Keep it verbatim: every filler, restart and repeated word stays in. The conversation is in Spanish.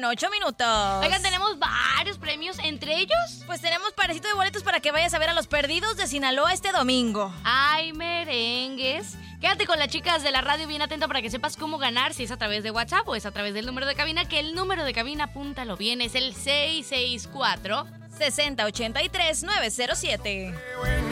con ocho minutos. Oigan, tenemos varios premios, entre ellos... Pues tenemos parecito de boletos para que vayas a ver a los Perdidos de Sinaloa este domingo. ¡Ay, merengues! Quédate con las chicas de la radio bien atenta para que sepas cómo ganar, si es a través de WhatsApp o es a través del número de cabina, que el número de cabina, apúntalo bien, es el seis seis cuatro, sesenta ochenta y tres nueve cero siete.